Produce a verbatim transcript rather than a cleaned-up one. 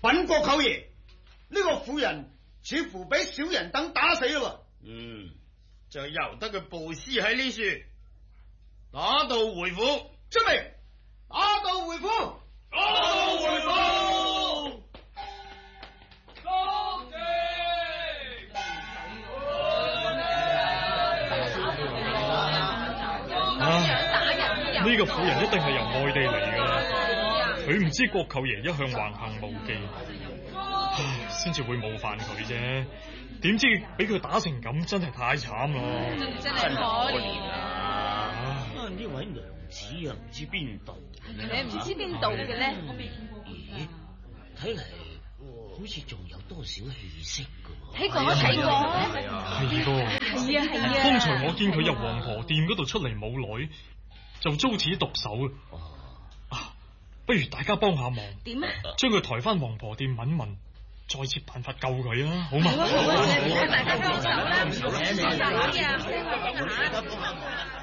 稟國舅爺，呢、這個婦人似乎俾小人等打死啦。 嗯，就由得佢暴屍喺呢處，打道回府。 出明，打道回府。 打道回府。 呢、這個婦人一定係由外地嚟㗎啦，佢唔知國舅爺一向橫行無忌，唉，先至會冒犯佢啫。點知俾佢打成咁，真係太慘咯！ 真係可憐啊！ 啊，呢位娘子啊，唔知邊度？ 你唔知邊度嘅咧？ 咦，睇嚟好似仲有多少氣息㗎？ 睇過睇過， 係噃， 係啊係啊！ 剛才我見佢入王婆店嗰度出嚟冇耐，就遭此毒手啦。啊，不如大家幫下忙， 點啊？ 將佢抬翻王婆店問問，再設辦法救佢啊，好嘛？ 好啊好啊，大家幫手啦，唔好打啊！